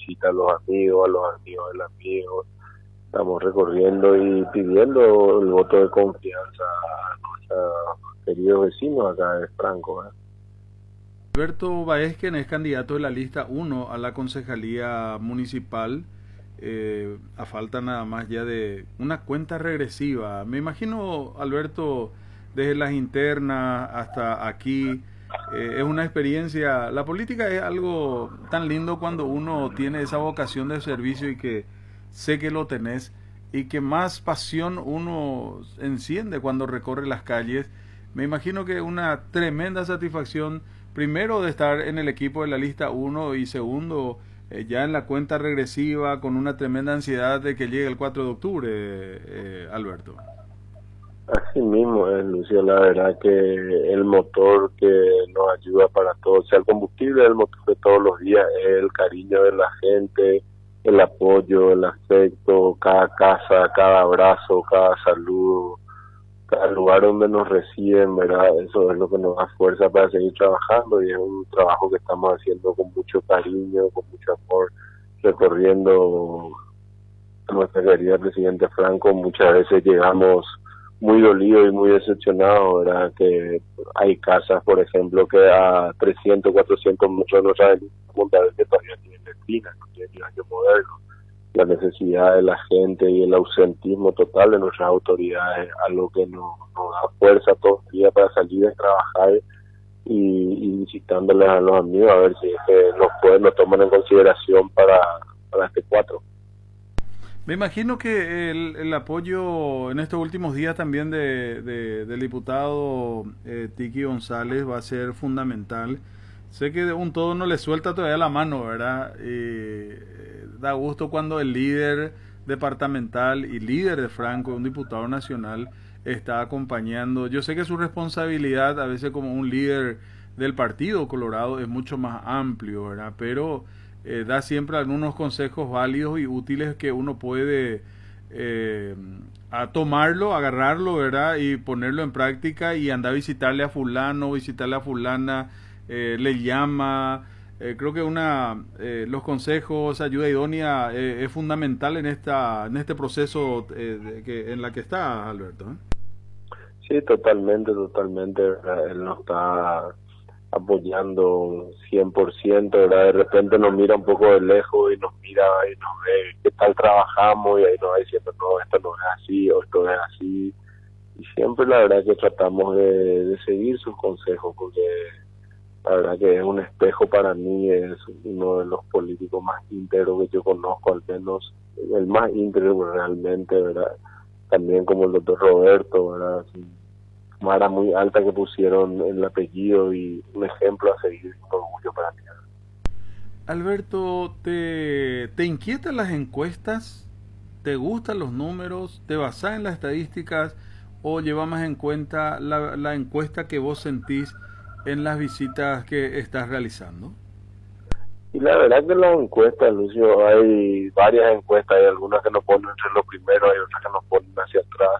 visita a los amigos del amigo. Estamos recorriendo y pidiendo el voto de confianza a nuestros queridos vecinos acá de Franco. Alberto Baesquen es candidato de la lista 1 a la concejalía municipal, a falta nada más ya de una cuenta regresiva. Me imagino, Alberto, desde las internas hasta aquí, es una experiencia. La política es algo tan lindo cuando uno tiene esa vocación de servicio y que sé que lo tenés, y que más pasión uno enciende cuando recorre las calles. Me imagino que una tremenda satisfacción, primero de estar en el equipo de la lista 1 y segundo, ya en la cuenta regresiva con una tremenda ansiedad de que llegue el 4 de octubre, Alberto. Así mismo, Lucio, la verdad que el motor que nos ayuda para todo, o sea, el combustible del motor de todos los días es el cariño de la gente, el apoyo, el afecto, cada casa, cada abrazo, cada saludo, cada lugar donde nos reciben, ¿verdad? Eso es lo que nos da fuerza para seguir trabajando y es un trabajo que estamos haciendo con mucho cariño, con mucho amor, recorriendo a nuestra querida presidente Franco. Muchas veces llegamos muy dolidos y muy decepcionados, ¿verdad? Que hay casas, por ejemplo, que a 300, 400 metros de nuestra montaña que todavía tienen esquinas, no tienen ni baño moderno. La necesidad de la gente y el ausentismo total de nuestras autoridades, algo que nos da fuerza todos los días para salir a trabajar y visitándoles a los amigos a ver si es que nos toman en consideración para este 4. Me imagino que el apoyo en estos últimos días también del diputado Tiki González va a ser fundamental. Sé que de un todo no le suelta todavía la mano, ¿verdad? Da gusto cuando el líder departamental y líder de Franco, un diputado nacional, está acompañando. Yo sé que su responsabilidad, a veces como un líder del Partido Colorado, es mucho más amplio, ¿verdad? Pero da siempre algunos consejos válidos y útiles que uno puede a tomarlo, agarrarlo, ¿verdad? Y ponerlo en práctica y andar a visitarle a fulano, visitarle a fulana, le llama. Creo que los consejos, ayuda idónea es fundamental en este proceso en la que está Alberto, ¿eh? Sí, totalmente, ¿verdad? Él nos está apoyando 100%, ¿verdad? De repente nos mira un poco de lejos y nos mira y nos ve qué tal trabajamos y ahí nos va diciendo, no, esto no es así o esto es así. Y siempre la verdad que tratamos de seguir sus consejos porque la verdad que es un espejo para mí, es uno de los políticos más íntegros que yo conozco, al menos el más íntegro realmente, ¿verdad? También como el doctor Roberto, ¿verdad? Mara muy alta que pusieron el apellido y un ejemplo a seguir, un orgullo para mí. Alberto, ¿te inquietan las encuestas? ¿Te gustan los números? ¿Te basás en las estadísticas o llevas más en cuenta la encuesta que vos sentís en las visitas que estás realizando? Y la verdad que las encuestas, Lucio, hay varias encuestas, hay algunas que nos ponen entre los primeros, hay otras que nos ponen hacia atrás.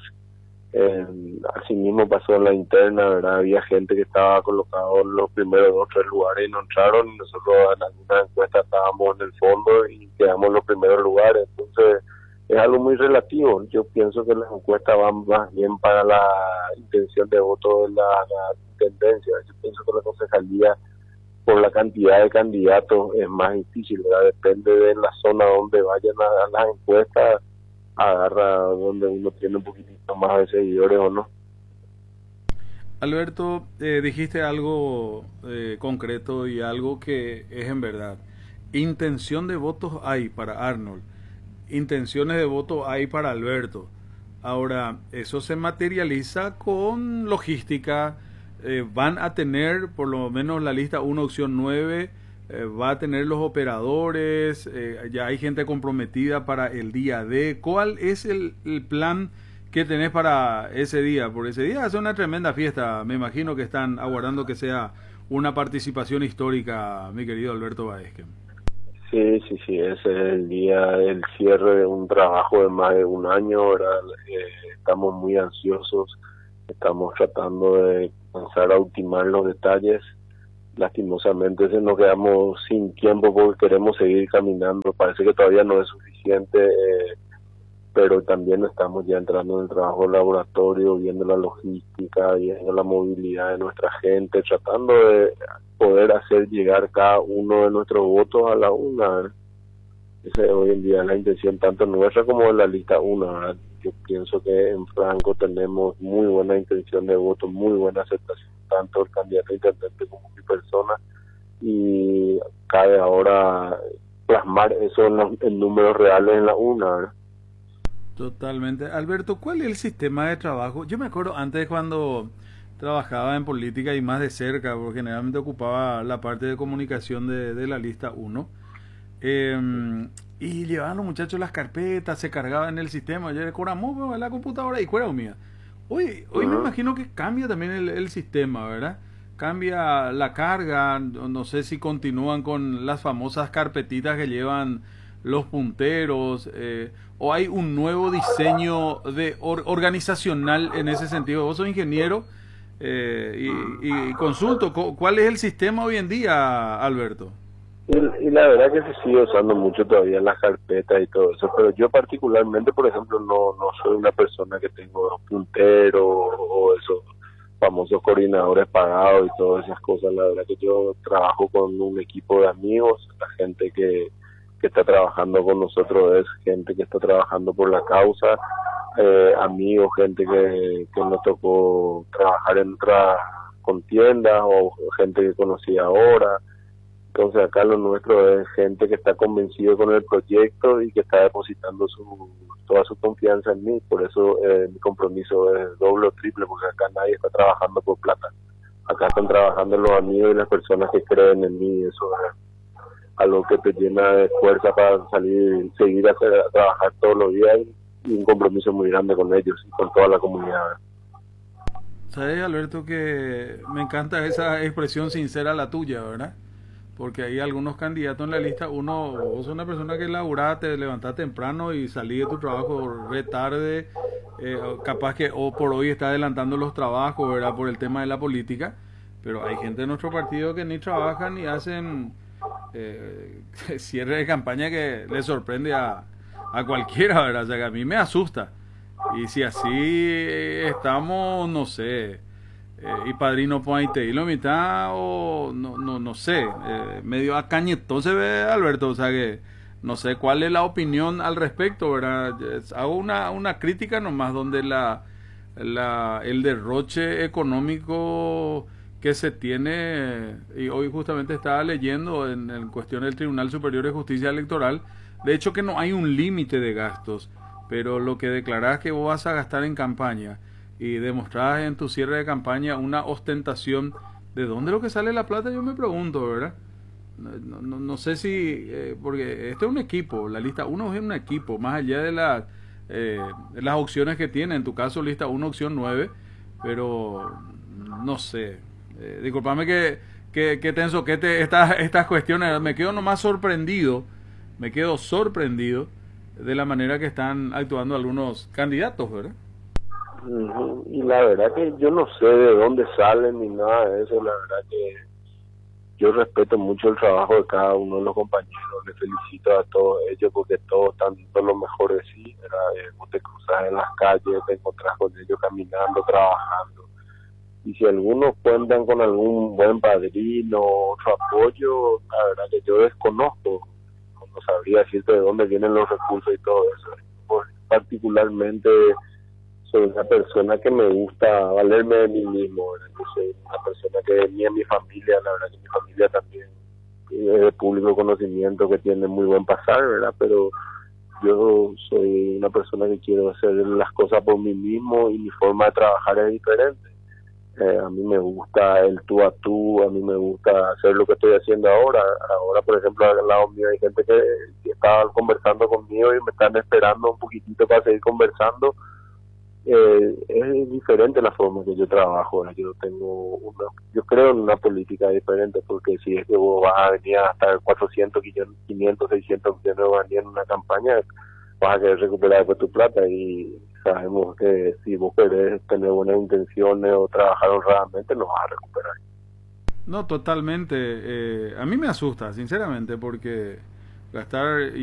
Así mismo pasó en la interna, ¿verdad? Había gente que estaba colocado en los primeros 2 o 3 lugares y no entraron, y nosotros en algunas encuestas estábamos en el fondo y quedamos en los primeros lugares. Entonces es algo muy relativo. Yo pienso que las encuestas van más bien para la intención de voto de la tendencia. Yo pienso que la concejalía, por la cantidad de candidatos, es más difícil, ¿verdad? Depende de la zona donde vayan a las encuestas, agarra donde uno tiene un poquitito más de seguidores o no. Alberto, dijiste algo concreto y algo que es en verdad. Intención de votos hay para Arnold, intenciones de voto hay para Alberto. Ahora, eso se materializa con logística. Van a tener, por lo menos la lista 1, opción 9, va a tener los operadores, ya hay gente comprometida para el día D. ¿Cuál es el plan que tenés para ese día? Por ese día es una tremenda fiesta, me imagino que están aguardando que sea una participación histórica, mi querido Alberto Baesquen. Sí, ese es el día del cierre de un trabajo de más de un año. Ahora estamos muy ansiosos, estamos tratando de comenzar a ultimar los detalles lastimosamente se nos quedamos sin tiempo porque queremos seguir caminando. Parece que todavía no es suficiente, pero también estamos ya entrando en el trabajo de laboratorio, viendo la logística, viendo la movilidad de nuestra gente, tratando de poder hacer llegar cada uno de nuestros votos a la urna, ¿verdad? Esa es hoy en día la intención tanto nuestra como de la lista 1, ¿verdad? Yo pienso que en Franco tenemos muy buena intención de voto, muy buena aceptación, tanto el candidato a intendente como mi persona, y cabe ahora plasmar eso en números reales en la urna, ¿verdad? Totalmente. Alberto, ¿cuál es el sistema de trabajo? Yo me acuerdo antes cuando trabajaba en política y más de cerca, porque generalmente ocupaba la parte de comunicación de la lista 1. Y llevaban los muchachos las carpetas, se cargaban en el sistema, yo cobramos la computadora y fuera mía. Hoy me imagino que cambia también el sistema, ¿verdad? Cambia la carga, no sé si continúan con las famosas carpetitas que llevan los punteros, o hay un nuevo diseño de organizacional en ese sentido. Vos sos ingeniero, y consulto, ¿cuál es el sistema hoy en día, Alberto? Y la verdad que se sigue usando mucho todavía las carpetas y todo eso, pero yo particularmente, por ejemplo, no soy una persona que tengo puntero o esos famosos coordinadores pagados y todas esas cosas. La verdad que yo trabajo con un equipo de amigos, la gente que está trabajando con nosotros es gente que está trabajando por la causa, amigos, gente que nos tocó trabajar en otras contiendas o gente que conocí ahora. Entonces acá lo nuestro es gente que está convencido con el proyecto y que está depositando toda su confianza en mí. Por eso mi compromiso es doble o triple, porque acá nadie está trabajando por plata. Acá están trabajando los amigos y las personas que creen en mí. Eso es algo que te llena de fuerza para seguir a trabajar todos los días, y un compromiso muy grande con ellos y con toda la comunidad. ¿Sabes, Alberto, que me encanta esa expresión sincera la tuya, ¿verdad? Porque hay algunos candidatos en la lista. Uno, vos sos una persona que laburás, te levantás temprano y salís de tu trabajo re tarde, capaz que o por hoy está adelantando los trabajos, ¿verdad? Por el tema de la política, pero hay gente de nuestro partido que ni trabajan ni hacen cierre de campaña que le sorprende a cualquiera, ¿verdad? O sea, que a mí me asusta. Y si así estamos, no sé, y padrino Pointe y lo mitad, o no sé, medio acañetón se ve, Alberto. O sea que no sé cuál es la opinión al respecto, ¿verdad? Hago una crítica nomás donde el derroche económico que se tiene, y hoy justamente estaba leyendo en cuestión del Tribunal Superior de Justicia Electoral, de hecho que no hay un límite de gastos, pero lo que declarás que vos vas a gastar en campaña y demostrás en tu cierre de campaña una ostentación, ¿de dónde es lo que sale la plata? Yo me pregunto, ¿verdad? No sé si, porque este es un equipo, la lista 1 es un equipo, más allá de las opciones que tiene, en tu caso lista 1, opción 9, pero no sé, discúlpame que te ensoquete estas cuestiones, me quedo nomás sorprendido, de la manera que están actuando algunos candidatos, ¿verdad? Y la verdad que yo no sé de dónde salen ni nada de eso. La verdad que yo respeto mucho el trabajo de cada uno de los compañeros, les felicito a todos ellos porque todos están dando lo mejor de sí, ¿verdad? Vos te cruzas en las calles, te encontrás con ellos caminando, trabajando, y si algunos cuentan con algún buen padrino, otro apoyo, la verdad que yo desconozco, no sabría decirte de dónde vienen los recursos y todo eso. Pues, particularmente soy una persona que me gusta valerme de mí mismo, ¿verdad? Yo soy una persona que ni en mi familia, la verdad que mi familia también es de público conocimiento que tiene muy buen pasar, ¿verdad? Pero yo soy una persona que quiero hacer las cosas por mí mismo y mi forma de trabajar es diferente. A mí me gusta el tú a tú, a mí me gusta hacer lo que estoy haciendo ahora. Ahora, por ejemplo, al lado mío hay gente que está conversando conmigo y me están esperando un poquitito para seguir conversando. Es diferente la forma que yo trabajo, ¿no? Yo creo en una política diferente, porque si es que vos vas a venir a gastar 400, 500, 600 millones de guaraníes en una campaña, vas a querer recuperar después tu plata, y sabemos que si vos querés tener buenas intenciones o trabajar honradamente, lo vas a recuperar. No, totalmente. A mí me asusta, sinceramente, porque gastar